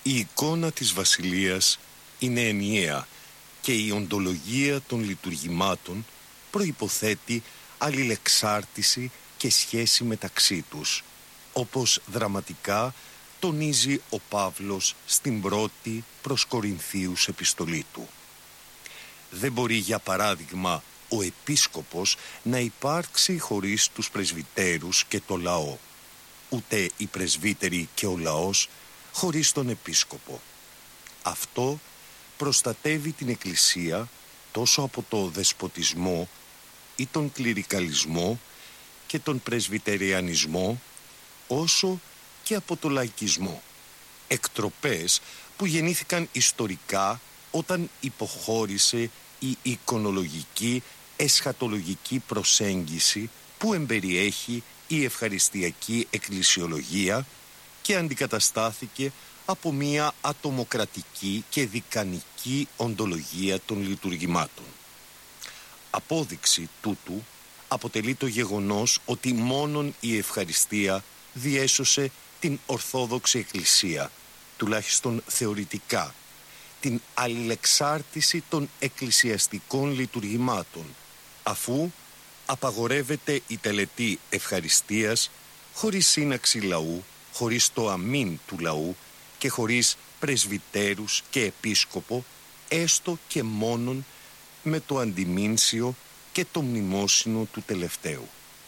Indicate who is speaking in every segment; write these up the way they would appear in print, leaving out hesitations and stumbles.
Speaker 1: Η εικόνα της βασιλείας είναι ενιαία και η οντολογία των λειτουργημάτων προϋποθέτει αλληλεξάρτηση και σχέση μεταξύ τους, όπως δραματικά τονίζει ο Παύλος στην πρώτη προς Κορινθίους επιστολή του. Δεν μπορεί, για παράδειγμα, ο επίσκοπος να υπάρξει χωρίς τους πρεσβυτέρους και το λαό, ούτε οι πρεσβύτεροι και ο λαός χωρίς τον επίσκοπο. Αυτό προστατεύει την Εκκλησία τόσο από το δεσποτισμό ή τον κληρικαλισμό και τον πρεσβυτεριανισμό, όσο και από το λαϊκισμό. Εκτροπές που γεννήθηκαν ιστορικά όταν υποχώρησε η εικονολογική εσχατολογική προσέγγιση που εμπεριέχει η ευχαριστιακή εκκλησιολογία και αντικαταστάθηκε από μια ατομοκρατική και δικανική οντολογία των λειτουργημάτων. Απόδειξη τούτου αποτελεί το γεγονός ότι μόνον η ευχαριστία διέσωσε την Ορθόδοξη Εκκλησία, τουλάχιστον θεωρητικά, την αλληλεξάρτηση των εκκλησιαστικών λειτουργημάτων, αφού απαγορεύεται η τελετή ευχαριστίας χωρίς σύναξη λαού, χωρίς το αμήν του λαού και χωρίς πρεσβυτέρους και επίσκοπο, έστω και μόνον με το αντιμήνσιο και το μνημόσυνο του τελευταίου.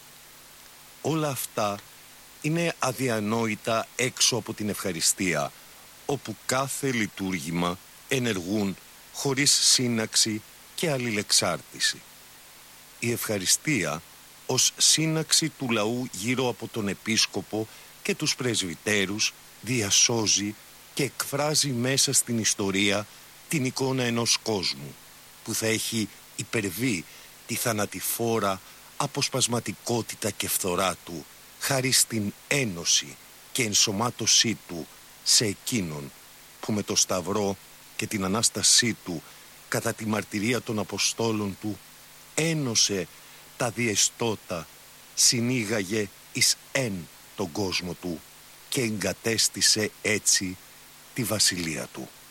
Speaker 1: Όλα αυτά είναι αδιανόητα έξω από την ευχαριστία, όπου κάθε λειτουργήμα ενεργούν χωρίς σύναξη και αλληλεξάρτηση. Η ευχαριστία ως σύναξη του λαού γύρω από τον επίσκοπο και τους πρεσβυτέρους διασώζει και εκφράζει μέσα στην ιστορία την εικόνα ενός κόσμου που θα έχει υπερβεί τη θανατηφόρα αποσπασματικότητα και φθορά του χάρη στην ένωση και ενσωμάτωσή του σε εκείνον που με το Σταυρό και την Ανάστασή του κατά τη μαρτυρία των Αποστόλων του ένωσε τα διεστώτα, συνήγαγε εις εν τον κόσμο του και εγκατέστησε έτσι τη βασιλεία του.